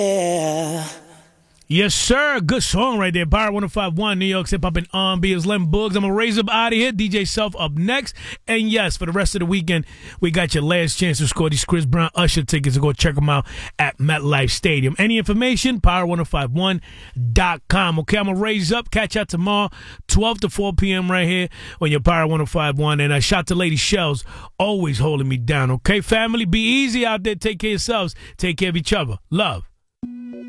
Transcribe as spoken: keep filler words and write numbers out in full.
Yeah. Yes, sir. Good song right there. Power one oh five point one, New York's hip hop and R and B is Len Boogs. I'm going to raise up out of here. D J Self up next. And yes, for the rest of the weekend, we got your last chance to score these Chris Brown Usher tickets. So go check them out at MetLife Stadium. Any information? power ten fifty-one dot com. Okay, I'm going to raise up. Catch out tomorrow, twelve to four p.m. right here on your Power ten fifty-one. And I shout to Lady Shells, always holding me down. Okay, family, be easy out there. Take care of yourselves. Take care of each other. Love.